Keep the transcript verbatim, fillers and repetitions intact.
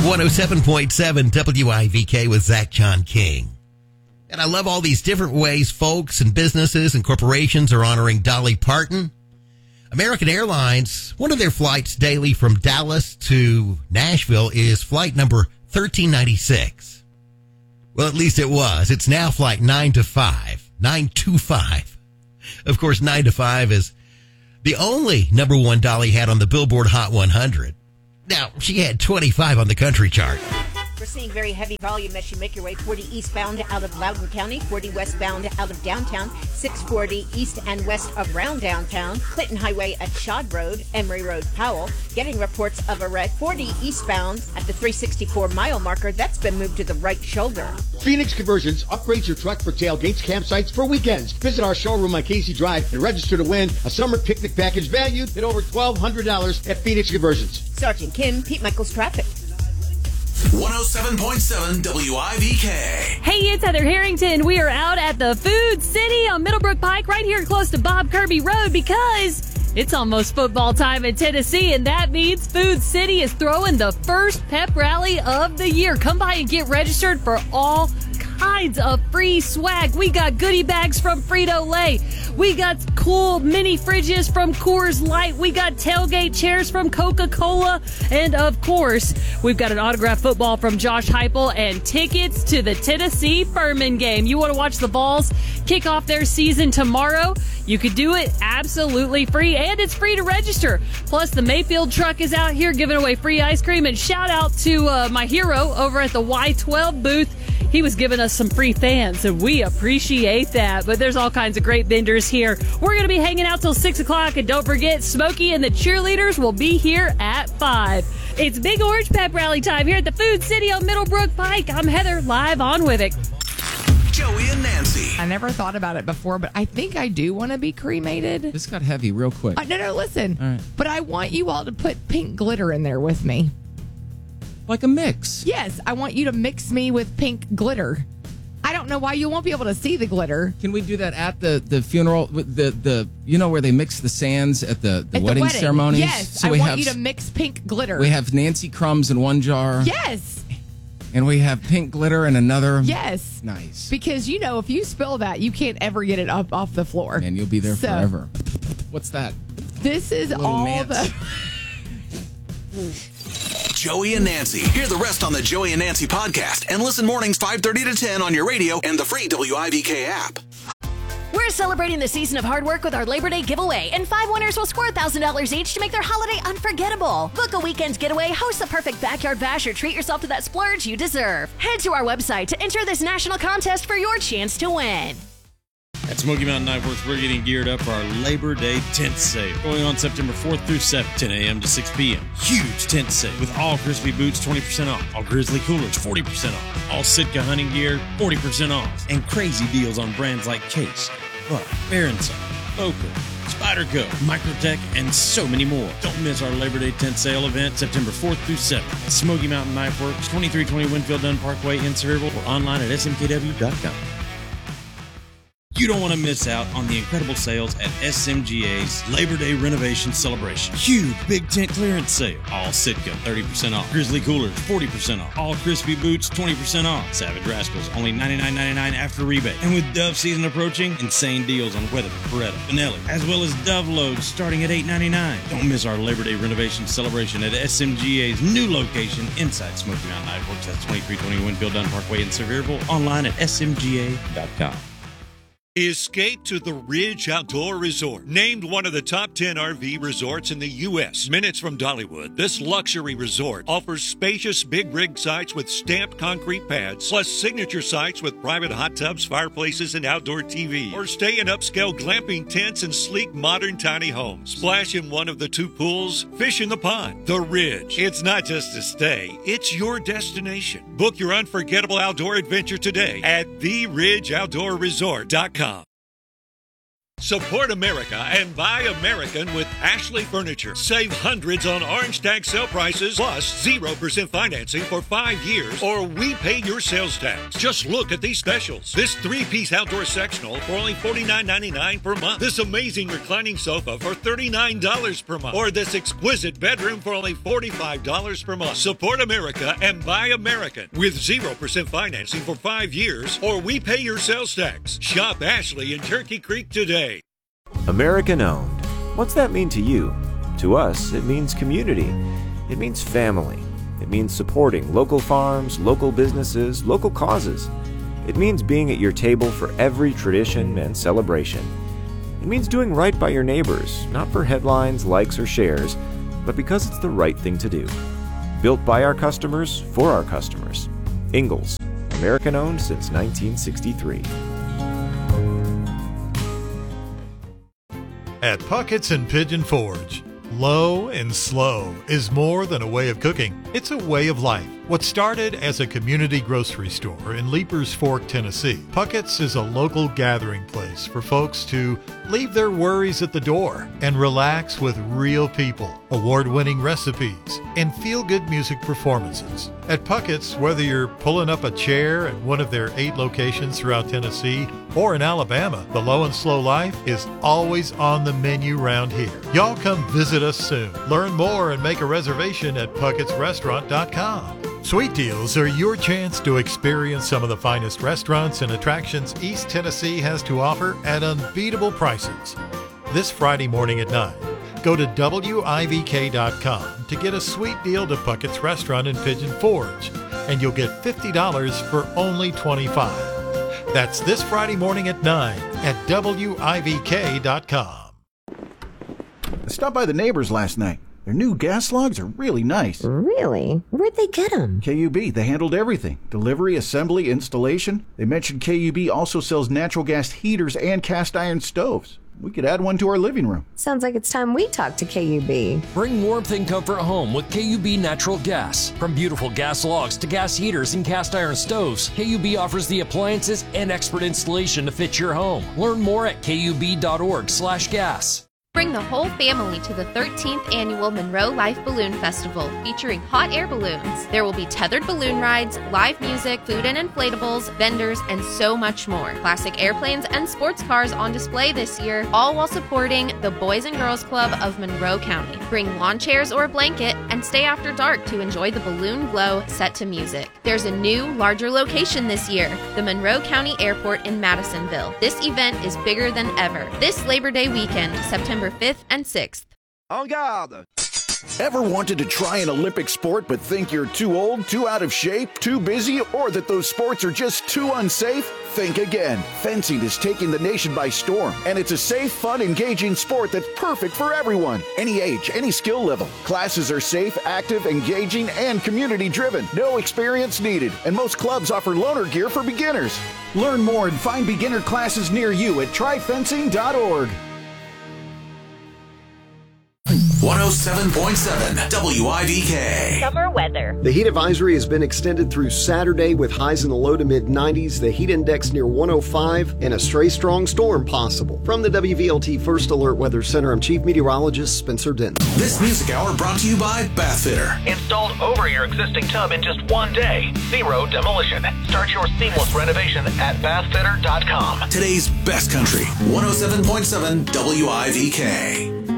one oh seven point seven W I V K with Zach John King. And I love all these different ways folks and businesses and corporations are honoring Dolly Parton. American Airlines, one of their flights daily from Dallas to Nashville is flight number thirteen ninety-six. Well, at least it was. It's now flight nine to five, nine two five. Of course, nine to five is the only number one Dolly had on the Billboard Hot one hundred. Now, she had twenty-five on the country chart. We're seeing very heavy volume as you make your way forty eastbound out of Loudoun County, forty westbound out of downtown, six forty east and west around downtown, Clinton Highway at Shad Road, Emory Road, Powell. Getting reports of a wreck forty eastbound at the three sixty-four mile marker. That's been moved to the right shoulder. Phoenix Conversions upgrades your truck for tailgates, campsites, for weekends. Visit our showroom on Casey Drive and register to win a summer picnic package valued at over twelve hundred dollars at Phoenix Conversions. Sergeant Kim, Pete Michaels Traffic. one oh seven point seven W I V K. Hey, it's Heather Harrington. We are out at the Food City on Middlebrook Pike, right here close to Bob Kirby Road, because it's almost football time in Tennessee, and that means Food City is throwing the first pep rally of the year. Come by and get registered for all kinds of free swag. We got goodie bags from Frito-Lay. We got cool mini fridges from Coors Light. We got tailgate chairs from Coca-Cola. And, of course, we've got an autographed football from Josh Heupel and tickets to the Tennessee Furman game. You want to watch the Vols kick off their season tomorrow? You could do it absolutely free, and it's free to register. Plus, the Mayfield truck is out here giving away free ice cream. And shout out to uh, my hero over at the Y twelve booth. He was giving us some free fans, and we appreciate that. But there's all kinds of great vendors here. We're going to be hanging out till six o'clock, and don't forget, Smokey and the cheerleaders will be here at five. It's Big Orange Pep Rally time here at the Food City on Middlebrook Pike. I'm Heather, live on with it. Joey and Nancy. I never thought about it before, but I think I do want to be cremated. This got heavy real quick. Uh, no, no, listen. All right. But I want you all to put pink glitter in there with me. Like a mix. Yes, I want you to mix me with pink glitter. I don't know why you won't be able to see the glitter. Can we do that at the, the funeral? The the you know where they mix the sands at the, the At wedding the wedding. ceremonies? Yes, So I we want have, you to mix pink glitter. We have Nancy crumbs in one jar. Yes, And we have pink glitter in another. yes. Nice. Because, you know, if you spill that, you can't ever get it up off the floor. And you'll be there So, forever. What's that? This is Little all Nance. the... Joey and Nancy. Hear the rest on the Joey and Nancy podcast and listen mornings five thirty to ten on your radio and the free W I V K app. We're celebrating the season of hard work with our Labor Day giveaway, and five winners will score one thousand dollars each to make their holiday unforgettable. Book a weekend's getaway, host the perfect backyard bash, or treat yourself to that splurge you deserve. Head to our website to enter this national contest for your chance to win. At Smoky Mountain Knife Works, we're getting geared up for our Labor Day tent sale. Going on September fourth through seventh, ten a.m. to six p.m. Huge tent sale with all Crispy boots twenty percent off. All Grizzly coolers forty percent off. All Sitka hunting gear forty percent off. And crazy deals on brands like Case, Buck, Berenson, Boker, Spyderco, Microtech, and so many more. Don't miss our Labor Day tent sale event September fourth through seventh at Smoky Mountain Knife Works, twenty-three twenty Winfield Dunn Parkway in Sevierville, or online at S M K W dot com. You don't want to miss out on the incredible sales at S M G A's Labor Day Renovation Celebration. Huge big tent clearance sale. All Sitka, thirty percent off. Grizzly coolers, forty percent off. All Crispy boots, twenty percent off. Savage Rascals, only ninety-nine ninety-nine after rebate. And with dove season approaching, insane deals on Weatherford, Beretta, Benelli, as well as dove loads starting at eight ninety-nine. Don't miss our Labor Day Renovation Celebration at S M G A's new location inside Smoky Mountain Knife Works. That's twenty-three twenty Winfield Dunn Parkway in Sevierville. Online at S M G A dot com. Escape to the Ridge Outdoor Resort. Named one of the top ten R V resorts in the U S Minutes from Dollywood, this luxury resort offers spacious big rig sites with stamped concrete pads, plus signature sites with private hot tubs, fireplaces, and outdoor T V. Or stay in upscale glamping tents and sleek modern tiny homes. Splash in one of the two pools, fish in the pond. The Ridge. It's not just a stay, it's your destination. Book your unforgettable outdoor adventure today at the ridge outdoor resort dot com. Support America and buy American with Ashley Furniture. Save hundreds on orange tag sale prices plus zero percent financing for five years or we pay your sales tax. Just look at these specials. This three-piece outdoor sectional for only forty-nine ninety-nine per month. This amazing reclining sofa for thirty-nine dollars per month. Or this exquisite bedroom for only forty-five dollars per month. Support America and buy American with zero percent financing for five years or we pay your sales tax. Shop Ashley in Turkey Creek today. American owned. What's that mean to you? To us, it means community. It means family. It means supporting local farms, local businesses, local causes. It means being at your table for every tradition and celebration. It means doing right by your neighbors, not for headlines, likes, or shares, but because it's the right thing to do. Built by our customers, for our customers. Ingalls. American owned since nineteen sixty-three. At Puckett's and Pigeon Forge, low and slow is more than a way of cooking. It's a way of life. What started as a community grocery store in Leapers Fork, Tennessee, Puckett's is a local gathering place for folks to leave their worries at the door and relax with real people, award-winning recipes, and feel-good music performances. At Puckett's, whether you're pulling up a chair at one of their eight locations throughout Tennessee or in Alabama, the low and slow life is always on the menu round here. Y'all come visit us soon. Learn more and make a reservation at pucketts restaurant dot com. Sweet Deals are your chance to experience some of the finest restaurants and attractions East Tennessee has to offer at unbeatable prices. This Friday morning at nine, go to W I V K dot com to get a sweet deal to Puckett's Restaurant in Pigeon Forge, and you'll get fifty dollars for only twenty-five dollars. That's this Friday morning at nine at W I V K dot com. I stopped by the neighbors last night. Their new gas logs are really nice. Really? Where'd they get them? K U B. They handled everything. Delivery, assembly, installation. They mentioned K U B also sells natural gas heaters and cast iron stoves. We could add one to our living room. Sounds like it's time we talk to K U B. Bring warmth and comfort home with K U B Natural Gas. From beautiful gas logs to gas heaters and cast iron stoves, K U B offers the appliances and expert installation to fit your home. Learn more at K U B dot org slash gas. Bring the whole family to the thirteenth Annual Monroe Life Balloon Festival featuring hot air balloons. There will be tethered balloon rides, live music, food and inflatables, vendors, and so much more. Classic airplanes and sports cars on display this year, all while supporting the Boys and Girls Club of Monroe County. Bring lawn chairs or a blanket and stay after dark to enjoy the balloon glow set to music. There's a new, larger location this year, the Monroe County Airport in Madisonville. This event is bigger than ever. This Labor Day weekend, September fifth and sixth. En garde! Ever wanted to try an Olympic sport but think you're too old, too out of shape, too busy, or that those sports are just too unsafe? Think again. Fencing is taking the nation by storm, and it's a safe, fun, engaging sport that's perfect for everyone. Any age, any skill level. Classes are safe, active, engaging, and community-driven. No experience needed, and most clubs offer loaner gear for beginners. Learn more and find beginner classes near you at try fencing dot org. one oh seven point seven W I V K. Summer weather. The heat advisory has been extended through Saturday with highs in the low to mid nineties, the heat index near one oh five, and a stray strong storm possible. From the W V L T First Alert Weather Center, I'm Chief Meteorologist Spencer Denton. This music hour brought to you by Bathfitter. Installed over your existing tub in just one day. Zero demolition. Start your seamless renovation at bathfitter dot com. Today's best country. one oh seven point seven W I V K.